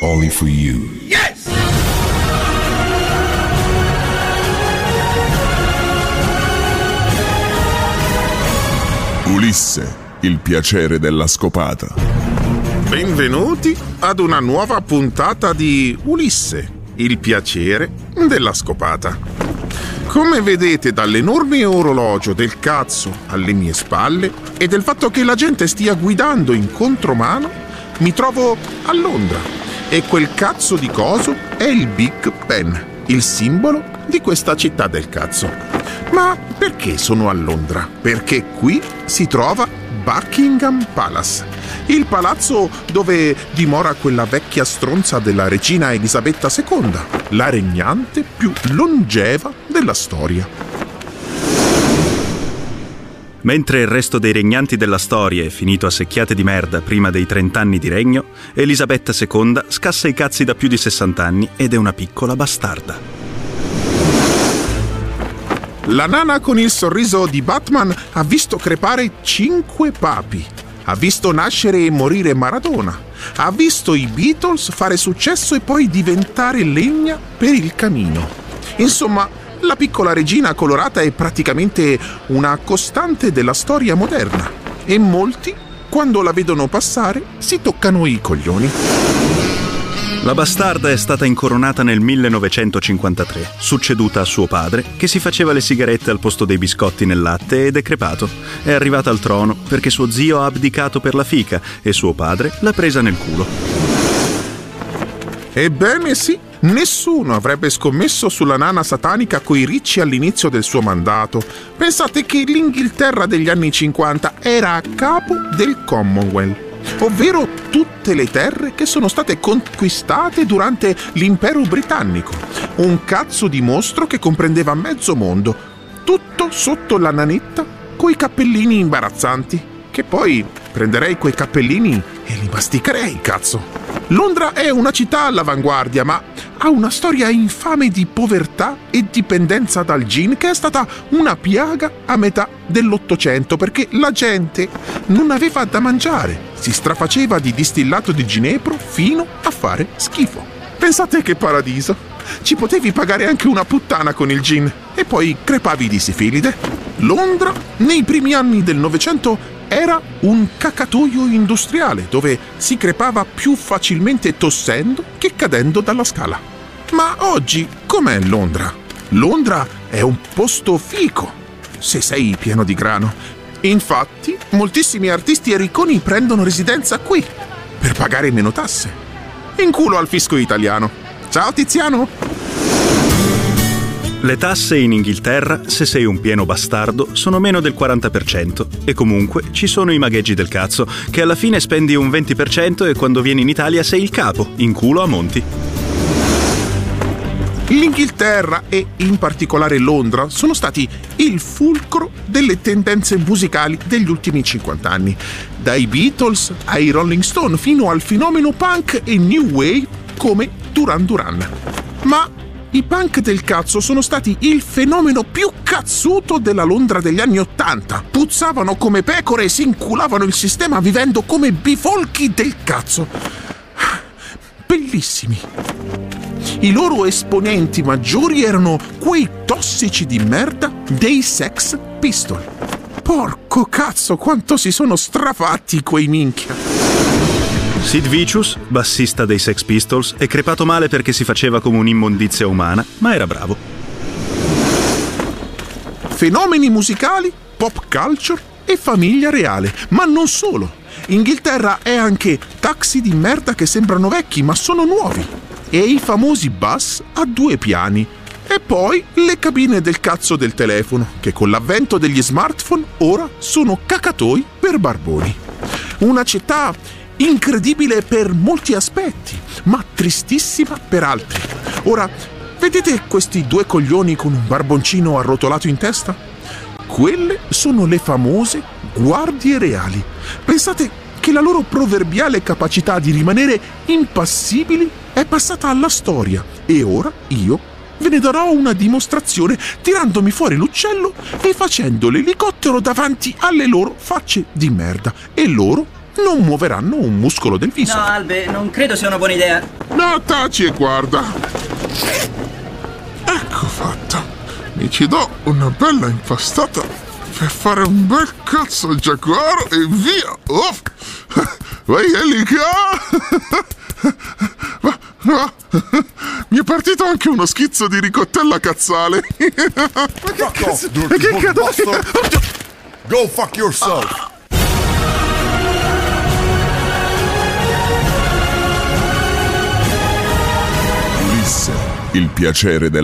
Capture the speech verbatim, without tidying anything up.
only for you. Yes! Ulisse, il piacere della scopata. Benvenuti ad una nuova puntata di Ulisse, il piacere della scopata. Come vedete dall'enorme orologio del cazzo alle mie spalle e del fatto che la gente stia guidando in contromano, mi trovo a Londra e quel cazzo di coso è il Big Ben, il simbolo di questa città del cazzo. Ma perché sono a Londra? Perché qui si trova Buckingham Palace, il palazzo dove dimora quella vecchia stronza della regina Elisabetta seconda, la regnante più longeva della storia. Mentre il resto dei regnanti della storia è finito a secchiate di merda prima dei trent'anni di regno, Elisabetta seconda scassa i cazzi da più di sessanta anni ed è una piccola bastarda. La nana con il sorriso di Batman ha visto crepare cinque papi, ha visto nascere e morire Maradona, ha visto i Beatles fare successo e poi diventare legna per il camino. Insomma, la piccola regina colorata è praticamente una costante della storia moderna e molti, quando la vedono passare, si toccano i coglioni. La bastarda è stata incoronata nel millenovecentocinquantatré, succeduta a suo padre, che si faceva le sigarette al posto dei biscotti nel latte ed è crepato. È arrivata al trono perché suo zio ha abdicato per la fica e suo padre l'ha presa nel culo. Ebbene sì, nessuno avrebbe scommesso sulla nana satanica coi ricci all'inizio del suo mandato. Pensate che l'Inghilterra degli anni cinquanta era a capo del Commonwealth, ovvero tutte le terre che sono state conquistate durante l'impero britannico. Un cazzo di mostro che comprendeva mezzo mondo, tutto sotto la nanetta coi cappellini imbarazzanti, che poi prenderei quei cappellini e li masticherei, cazzo. Londra è una città all'avanguardia, ma ha una storia infame di povertà e dipendenza dal gin che è stata una piaga a metà dell'Ottocento, perché la gente non aveva da mangiare, si strafaceva di distillato di ginepro fino a fare schifo. Pensate che paradiso! Ci potevi pagare anche una puttana con il gin e poi crepavi di sifilide. Londra, nei primi anni del Novecento, era un cacatoio industriale dove si crepava più facilmente tossendo che cadendo dalla scala. Ma oggi com'è Londra? Londra è un posto fico, se sei pieno di grano. Infatti, moltissimi artisti e ricconi prendono residenza qui per pagare meno tasse. In culo al fisco italiano. Ciao Tiziano! Le tasse in Inghilterra, se sei un pieno bastardo, sono meno del quaranta per cento e comunque ci sono i magheggi del cazzo, che alla fine spendi un venti per cento e quando vieni in Italia sei il capo, in culo a monti. L'Inghilterra e in particolare Londra sono stati il fulcro delle tendenze musicali degli ultimi cinquanta anni, dai Beatles ai Rolling Stone fino al fenomeno punk e new wave come Duran Duran. Ma i punk del cazzo sono stati il fenomeno più cazzuto della Londra degli anni Ottanta. Puzzavano come pecore e si inculavano il sistema vivendo come bifolchi del cazzo. Bellissimi. I loro esponenti maggiori erano quei tossici di merda dei Sex Pistols. Porco cazzo, quanto si sono strafatti quei minchia. Sid Vicious, bassista dei Sex Pistols, è crepato male perché si faceva come un'immondizia umana, ma era bravo. Fenomeni musicali, pop culture e famiglia reale, ma non solo. Inghilterra è anche taxi di merda che sembrano vecchi ma sono nuovi, e i famosi bus a due piani, e poi le cabine del cazzo del telefono che con l'avvento degli smartphone ora sono cacatoi per barboni. Una città incredibile per molti aspetti, ma tristissima per altri. Ora, vedete questi due coglioni con un barboncino arrotolato in testa? Quelle sono le famose guardie reali. Pensate che la loro proverbiale capacità di rimanere impassibili è passata alla storia e ora io ve ne darò una dimostrazione tirandomi fuori l'uccello e facendo l'elicottero davanti alle loro facce di merda, e loro non muoveranno un muscolo del viso. No, Albe, non credo sia una buona idea. No, taci e guarda. Ecco fatto. Mi ci do una bella impastata per fare un bel cazzo al giaguaro e via. Oh. Vai Elica. Va, va. Mi è partito anche uno schizzo di ricottella cazzale. Ma che Fuck cazzo? off, dirty Che cazzo? bastard. Go fuck yourself. Ulisse, il piacere del